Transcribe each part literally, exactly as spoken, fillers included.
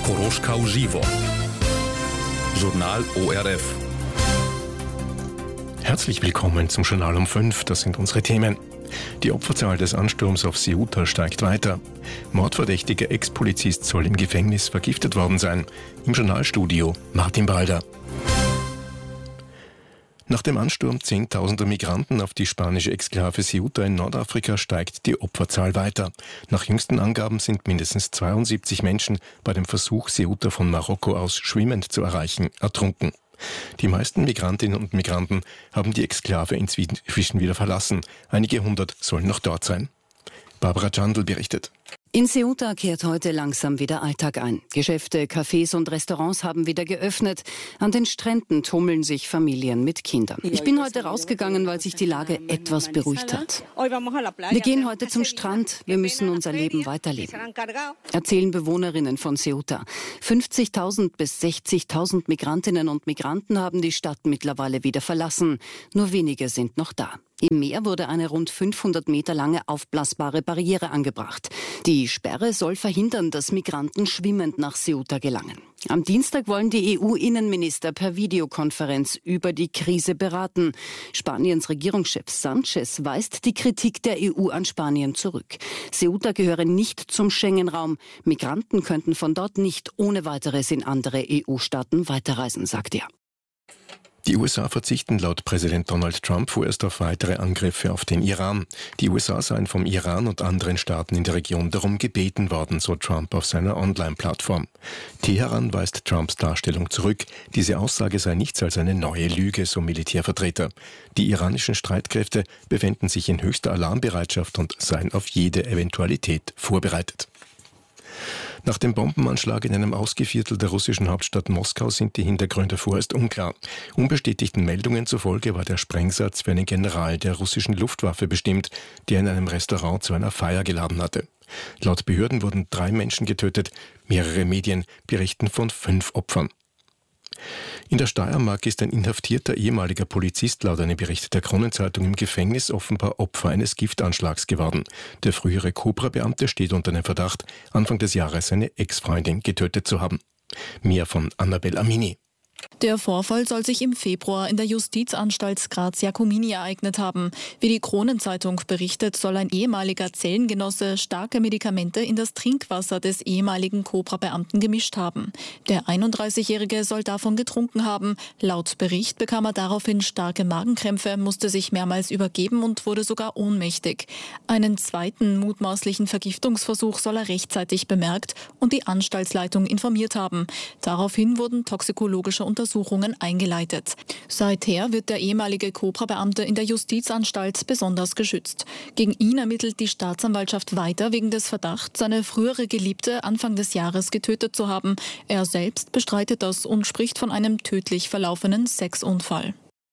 Koroschkau Żywo. Journal O R F. Herzlich willkommen zum Journal um fünf. Das sind unsere Themen. Die Opferzahl des Ansturms auf Ceuta steigt weiter. Mordverdächtiger Ex-Polizist soll im Gefängnis vergiftet worden sein. Im Journalstudio Martin Balder. Nach dem Ansturm zehntausender Migranten auf die spanische Exklave Ceuta in Nordafrika steigt die Opferzahl weiter. Nach jüngsten Angaben sind mindestens zweiundsiebzig Menschen bei dem Versuch, Ceuta von Marokko aus schwimmend zu erreichen, ertrunken. Die meisten Migrantinnen und Migranten haben die Exklave inzwischen wieder verlassen. Einige hundert sollen noch dort sein. Barbara Chandl berichtet. In Ceuta kehrt heute langsam wieder Alltag ein. Geschäfte, Cafés und Restaurants haben wieder geöffnet. An den Stränden tummeln sich Familien mit Kindern. Ich bin heute rausgegangen, weil sich die Lage etwas beruhigt hat. Wir gehen heute zum Strand. Wir müssen unser Leben weiterleben, erzählen Bewohnerinnen von Ceuta. fünfzigtausend bis sechzigtausend Migrantinnen und Migranten haben die Stadt mittlerweile wieder verlassen. Nur wenige sind noch da. Im Meer wurde eine rund fünfhundert Meter lange aufblasbare Barriere angebracht. Die Sperre soll verhindern, dass Migranten schwimmend nach Ceuta gelangen. Am Dienstag wollen die E U-Innenminister per Videokonferenz über die Krise beraten. Spaniens Regierungschef Sánchez weist die Kritik der E U an Spanien zurück. Ceuta gehöre nicht zum Schengen-Raum. Migranten könnten von dort nicht ohne weiteres in andere E U-Staaten weiterreisen, sagt er. Die U S A verzichten laut Präsident Donald Trump vorerst auf weitere Angriffe auf den Iran. Die U S A seien vom Iran und anderen Staaten in der Region darum gebeten worden, so Trump auf seiner Online-Plattform. Teheran weist Trumps Darstellung zurück. Diese Aussage sei nichts als eine neue Lüge, so Militärvertreter. Die iranischen Streitkräfte befänden sich in höchster Alarmbereitschaft und seien auf jede Eventualität vorbereitet. Nach dem Bombenanschlag in einem Ausgeviertel der russischen Hauptstadt Moskau sind die Hintergründe vorerst unklar. Unbestätigten Meldungen zufolge war der Sprengsatz für einen General der russischen Luftwaffe bestimmt, der in einem Restaurant zu einer Feier geladen hatte. Laut Behörden wurden drei Menschen getötet. Mehrere Medien berichten von fünf Opfern. In der Steiermark ist ein inhaftierter ehemaliger Polizist laut einem Bericht der Kronenzeitung im Gefängnis offenbar Opfer eines Giftanschlags geworden. Der frühere Cobra-Beamte steht unter dem Verdacht, Anfang des Jahres seine Ex-Freundin getötet zu haben. Mehr von Annabel Amini. Der Vorfall soll sich im Februar in der Justizanstalt Graz-Jacomini ereignet haben. Wie die Kronenzeitung berichtet, soll ein ehemaliger Zellengenosse starke Medikamente in das Trinkwasser des ehemaligen Cobra-Beamten gemischt haben. Der einunddreißigjährige soll davon getrunken haben. Laut Bericht bekam er daraufhin starke Magenkrämpfe, musste sich mehrmals übergeben und wurde sogar ohnmächtig. Einen zweiten mutmaßlichen Vergiftungsversuch soll er rechtzeitig bemerkt und die Anstaltsleitung informiert haben. Daraufhin wurden toxikologische Untersuchungen eingeleitet. Seither wird der ehemalige Cobra-Beamte in der Justizanstalt besonders geschützt. Gegen ihn ermittelt die Staatsanwaltschaft weiter wegen des Verdachts, seine frühere Geliebte Anfang des Jahres getötet zu haben. Er selbst bestreitet das und spricht von einem tödlich verlaufenen Sexunfall.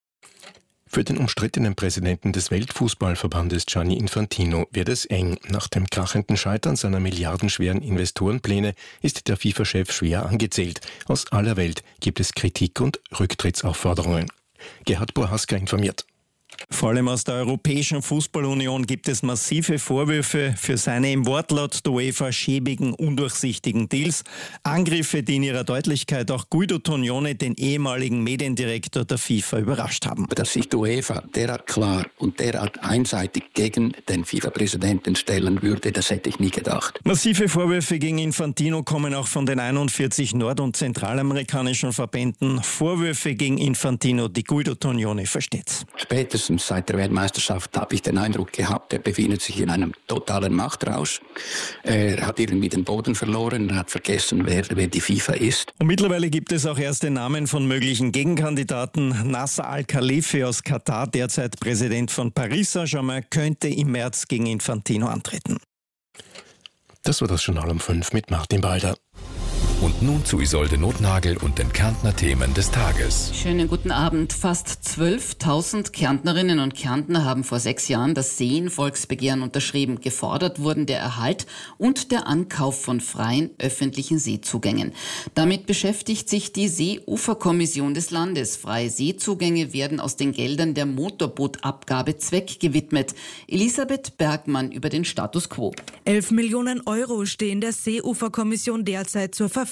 Für den umstrittenen Präsidenten des Weltfußballverbandes Gianni Infantino wird es eng. Nach dem krachenden Scheitern seiner milliardenschweren Investorenpläne ist der FIFA-Chef schwer angezählt. Aus aller Welt gibt es Kritik und Rücktrittsaufforderungen. Gerhard Bohaska informiert. Vor allem aus der Europäischen Fußballunion gibt es massive Vorwürfe für seine im Wortlaut der UEFA schäbigen, undurchsichtigen Deals. Angriffe, die in ihrer Deutlichkeit auch Guido Tognone, den ehemaligen Mediendirektor der FIFA, überrascht haben. Dass sich die UEFA derart klar und derart einseitig gegen den FIFA-Präsidenten stellen würde, das hätte ich nie gedacht. Massive Vorwürfe gegen Infantino kommen auch von den einundvierzig nord- und zentralamerikanischen Verbänden. Vorwürfe gegen Infantino, die Guido Tognone versteht. Spätestens seit der Weltmeisterschaft habe ich den Eindruck gehabt, er befindet sich in einem totalen Machtrausch. Er hat irgendwie den Boden verloren, er hat vergessen, wer, wer die FIFA ist. Und mittlerweile gibt es auch erste Namen von möglichen Gegenkandidaten. Nasser Al-Khalifi aus Katar, derzeit Präsident von Paris Saint-Germain, könnte im März gegen Infantino antreten. Das war das Journal um fünf mit Martin Balder. Und nun zu Isolde Nothnagel und den Kärntner Themen des Tages. Schönen guten Abend. Fast zwölftausend Kärntnerinnen und Kärntner haben vor sechs Jahren das Seen-Volksbegehren unterschrieben. Gefordert wurden der Erhalt und der Ankauf von freien öffentlichen Seezugängen. Damit beschäftigt sich die Seeuferkommission des Landes. Freie Seezugänge werden aus den Geldern der Motorbootabgabe zweckgewidmet. Elisabeth Bergmann über den Status quo. Elf Millionen Euro stehen der Seeuferkommission derzeit zur Verfügung.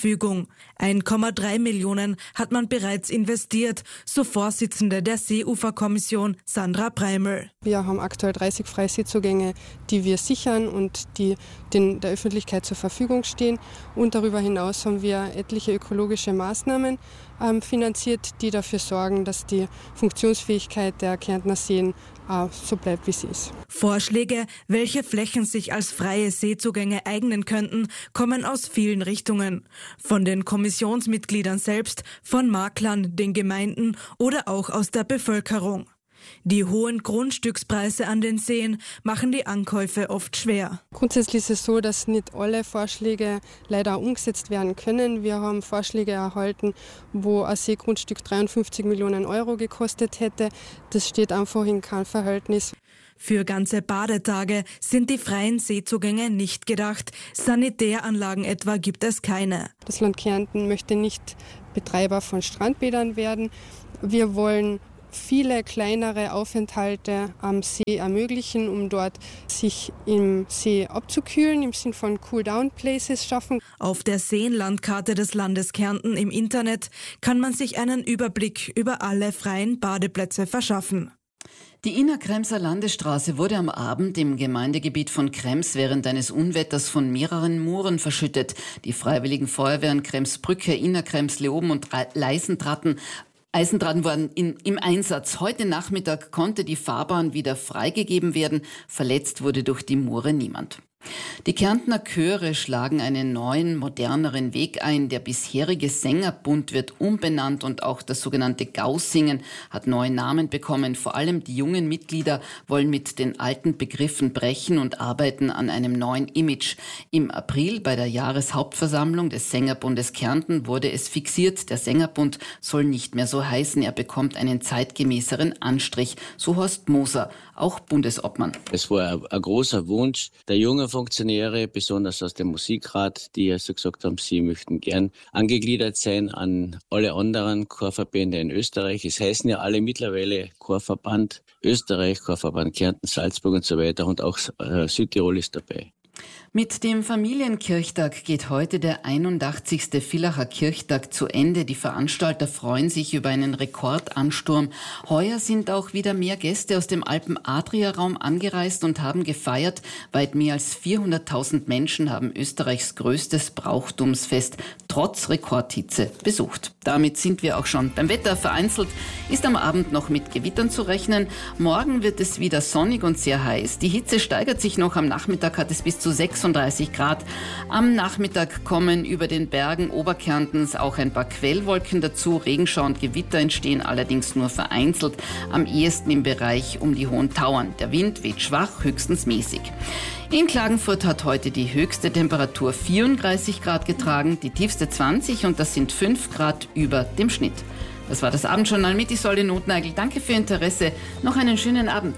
Verfügung. eins Komma drei Millionen hat man bereits investiert, so Vorsitzende der Seeuferkommission Sandra Breimel. Wir haben aktuell dreißig Freiseezugänge, die wir sichern und die den, der Öffentlichkeit zur Verfügung stehen. Und darüber hinaus haben wir etliche ökologische Maßnahmen ähm, finanziert, die dafür sorgen, dass die Funktionsfähigkeit der Kärntner Seen äh, so bleibt, wie sie ist. Vorschläge, welche Flächen sich als freie Seezugänge eignen könnten, kommen aus vielen Richtungen. Von den Kommissionsmitgliedern selbst, von Maklern, den Gemeinden oder auch aus der Bevölkerung. Die hohen Grundstückspreise an den Seen machen die Ankäufe oft schwer. Grundsätzlich ist es so, dass nicht alle Vorschläge leider umgesetzt werden können. Wir haben Vorschläge erhalten, wo ein Seegrundstück dreiundfünfzig Millionen Euro gekostet hätte. Das steht einfach in keinem Verhältnis. Für ganze Badetage sind die freien Seezugänge nicht gedacht. Sanitäranlagen etwa gibt es keine. Das Land Kärnten möchte nicht Betreiber von Strandbädern werden. Wir wollen viele kleinere Aufenthalte am See ermöglichen, um dort sich im See abzukühlen, im Sinn von Cool-Down-Places schaffen. Auf der Seenlandkarte des Landes Kärnten im Internet kann man sich einen Überblick über alle freien Badeplätze verschaffen. Die Innerkremser Landesstraße wurde am Abend im Gemeindegebiet von Krems während eines Unwetters von mehreren Mooren verschüttet. Die Freiwilligen Feuerwehren Kremsbrücke, Innerkrems, Leoben und Eisendratten Eisendraden waren in, im Einsatz. Heute Nachmittag konnte die Fahrbahn wieder freigegeben werden. Verletzt wurde durch die Moore niemand. Die Kärntner Chöre schlagen einen neuen, moderneren Weg ein. Der bisherige Sängerbund wird umbenannt und auch das sogenannte Gaussingen hat neue Namen bekommen. Vor allem die jungen Mitglieder wollen mit den alten Begriffen brechen und arbeiten an einem neuen Image. Im April bei der Jahreshauptversammlung des Sängerbundes Kärnten wurde es fixiert. Der Sängerbund soll nicht mehr so heißen. Er bekommt einen zeitgemäßeren Anstrich. So Horst Moser, auch Bundesobmann. Es war ein großer Wunsch der jungen Funktionäre, besonders aus dem Musikrat, die also gesagt haben, sie möchten gern angegliedert sein an alle anderen Chorverbände in Österreich. Es heißen ja alle mittlerweile Chorverband Österreich, Chorverband Kärnten, Salzburg und so weiter und auch äh, Südtirol ist dabei. Mit dem Familienkirchtag geht heute der einundachtzigste Villacher Kirchtag zu Ende. Die Veranstalter freuen sich über einen Rekordansturm. Heuer sind auch wieder mehr Gäste aus dem Alpen-Adria-Raum angereist und haben gefeiert. Weit mehr als vierhunderttausend Menschen haben Österreichs größtes Brauchtumsfest trotz Rekordhitze besucht. Damit sind wir auch schon beim Wetter. Vereinzelt ist am Abend noch mit Gewittern zu rechnen. Morgen wird es wieder sonnig und sehr heiß. Die Hitze steigert sich noch. Am Nachmittag hat es bis zu sechsunddreißig Grad. Am Nachmittag kommen über den Bergen Oberkärntens auch ein paar Quellwolken dazu. Regenschauer und Gewitter entstehen allerdings nur vereinzelt, am ehesten im Bereich um die Hohen Tauern. Der Wind weht schwach, höchstens mäßig. In Klagenfurt hat heute die höchste Temperatur vierunddreißig Grad getragen, die tiefste zwanzig und das sind fünf Grad über dem Schnitt. Das war das Abendjournal mit Isolde Notnagel. Danke für Ihr Interesse. Noch einen schönen Abend.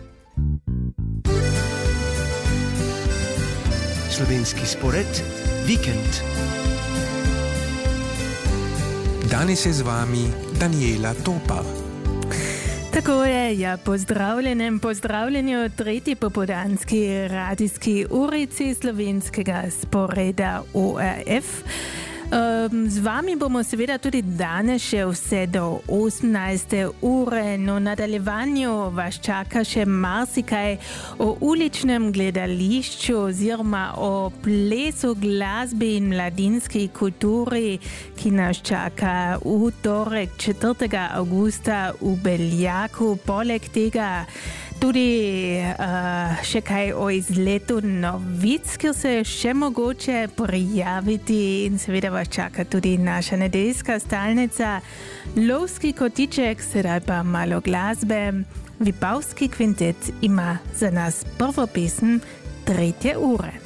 Slovenski spored Vikend. Danes je z vami Daniela Topar. Tako je, ja, pozdravljenem, pozdravljeni v tretji popoldanski radijski urici slovenskega sporeda O R F. Z vami bomo seveda tudi danes še vse do osemnajste ure, no v nadaljevanju vas čaka še marsikaj o uličnem gledališču oziroma o plesu, glasbi in mladinski kulturi, ki nas čaka v torek četrtega avgusta v Beljaku. Poleg tega tudi uh, še kaj o izletu novic, kjer se je še mogoče prijaviti in seveda vas čaka tudi naša nedeljska stalnica Lovski kotiček, sedaj pa malo glasbe. Vipavski kvintet ima za nas prvo pesem tretje ure.